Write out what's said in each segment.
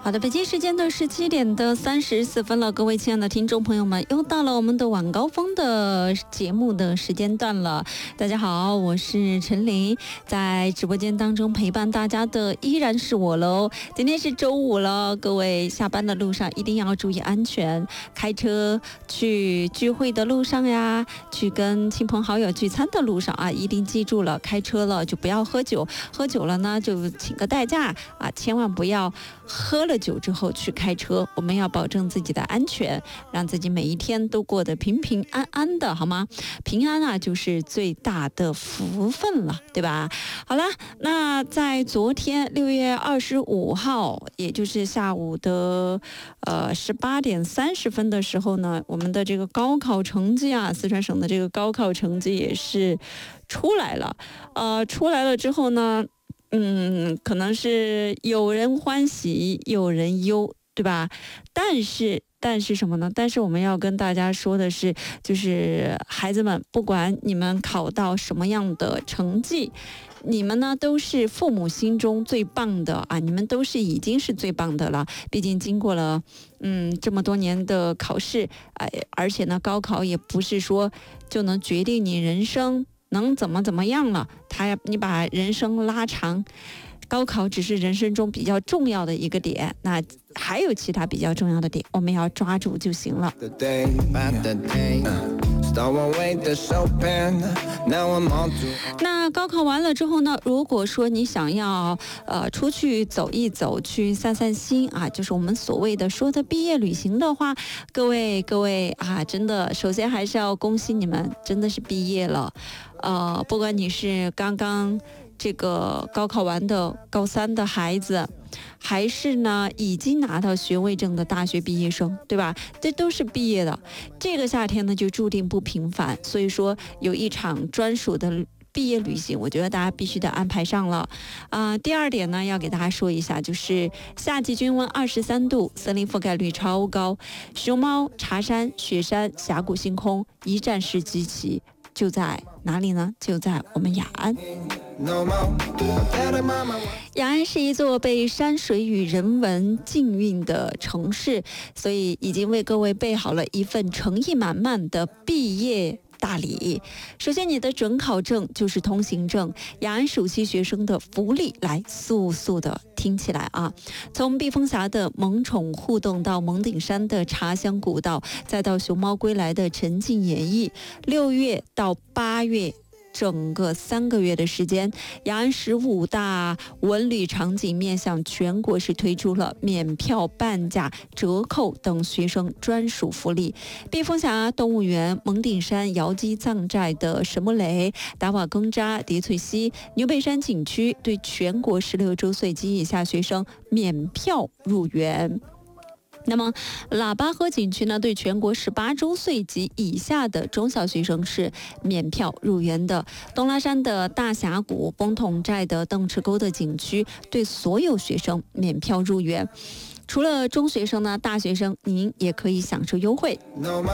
好的，北京时间的17:34了，各位亲爱的听众朋友们，又到了我们的晚高峰的节目的时间段了。大家好，我是陈琳，在直播间当中陪伴大家的依然是我喽。今天是周五了，各位下班的路上一定要注意安全，开车去聚会的路上呀，去跟亲朋好友聚餐的路上啊，一定记住了，开车了就不要喝酒，喝酒了呢就请个代驾啊，千万不要喝了酒之后去开车，我们要保证自己的安全，让自己每一天都过得平平安安的，好吗？平安啊，就是最大的福分了，对吧？好了，那在昨天6月25号，也就是下午的18:30的时候呢，我们的这个高考成绩啊，四川省的这个高考成绩也是出来了。出来了之后呢，可能是有人欢喜有人忧，对吧？但是什么呢？但是我们要跟大家说的是，就是孩子们，不管你们考到什么样的成绩，你们呢都是父母心中最棒的啊！你们都是已经是最棒的了。毕竟经过了这么多年的考试，而且呢，高考也不是说就能决定你人生能怎么样了。你把人生拉长，高考只是人生中比较重要的一个点，那还有其他比较重要的点，我们要抓住就行了。那高考完了之后呢，如果说你想要出去走一走，去散散心啊，就是我们所谓的说的毕业旅行的话，各位啊，真的首先还是要恭喜你们，真的是毕业了。不管你是刚刚这个高考完的高3的孩子，还是呢已经拿到学位证的大学毕业生，对吧？这都是毕业的。这个夏天呢就注定不平凡，所以说有一场专属的毕业旅行，我觉得大家必须得安排上了。第二点呢，要给大家说一下，就是夏季均温23度，森林覆盖率超高，熊猫、茶山、雪山、峡谷星空一站式集齐，就在哪里呢？就在我们雅安。雅安是一座被山水与人文浸润的城市，所以已经为各位备好了一份诚意满满的毕业大礼。首先，你的准考证就是通行证，雅安暑期学生的福利，来速速的听起来啊！从避风峡的萌宠互动到蒙顶山的茶香古道，再到熊猫归来的沉浸演绎，6月到8月。整个3个月的时间，雅安15大文旅场景面向全国是推出了免票、半价、折扣等学生专属福利。避风峡动物园、蒙顶山瑶姬藏寨的神木垒、达瓦更扎、叠翠溪、牛背山景区对全国16周岁及以下学生免票入园。那么喇叭河景区呢，对全国18周岁及以下的中小学生是免票入园的。东拉山的大峡谷、崩筒寨的邓池沟的景区对所有学生免票入园。除了中学生呢，大学生您也可以享受优惠。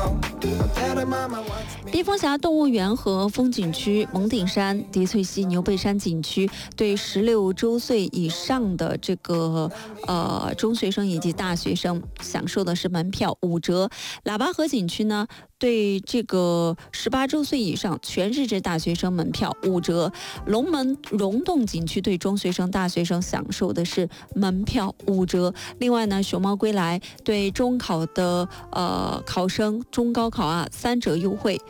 避风峡动物园和风景区、蒙顶山、叠翠溪、牛背山景区对16周岁以上的这个中学生以及大学生享受的是门票5折。喇叭河景区呢，对这个18周岁以上全日制大学生门票5折。龙门溶洞景区对中学生、大学生享受的是门票5折。另外呢，熊猫归来对中考的考生中高考啊3折优惠。